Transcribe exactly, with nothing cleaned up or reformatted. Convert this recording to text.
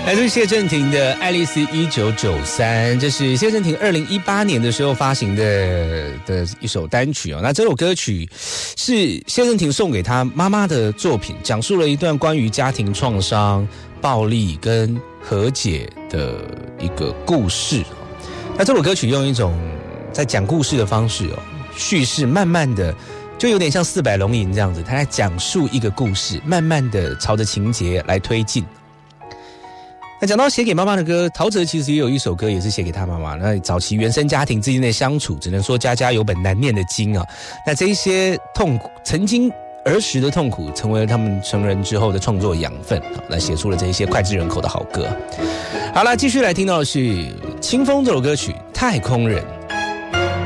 来自谢震廷的《爱丽丝一九九三》，这是谢震廷二零一八年的时候发行的的一首单曲哦。那这首歌曲是谢震廷送给他妈妈的作品，讲述了一段关于家庭创伤、暴力跟和解的一个故事。那这首歌曲用一种在讲故事的方式哦，叙事慢慢的。就有点像四百龙吟这样子，他在讲述一个故事，慢慢的朝着情节来推进。那讲到写给妈妈的歌，陶喆其实也有一首歌也是写给他妈妈。那早期原生家庭之间的相处，只能说家家有本难念的经啊。那这一些痛苦，曾经儿时的痛苦，成为了他们成人之后的创作养分，那写出了这一些脍炙人口的好歌。好了，继续来听到的是清风这首歌曲《太空人》。